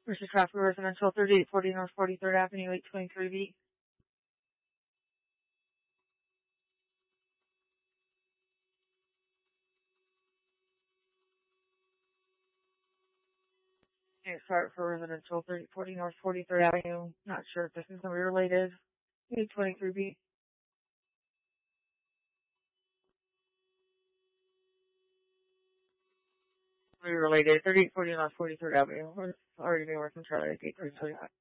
Versus traffic residential 3840 North 43rd Avenue, 823B. Okay, start for residential 3840 North 43rd Avenue. Not sure if this is going to be related. 823B. Be related. 3840 North 43rd Avenue. It's already been working Charlie at Gate 3.